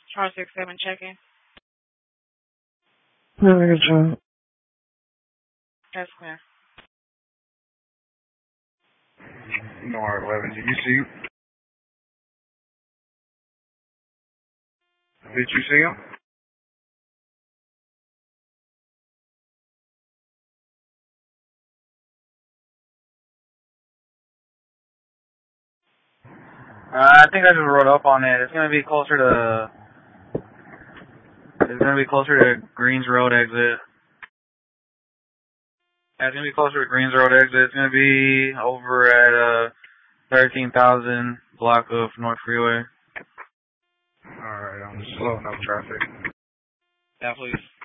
Charles 67 checking. That's clear. North 11, did you see? Did you see him? I think I just wrote up on it. It's gonna be closer to Greens Road exit. Yeah, it's gonna be closer to Greens Road exit. It's gonna be over at 13,000 block of North Freeway. Alright, I'm slowing up traffic. Yeah, please.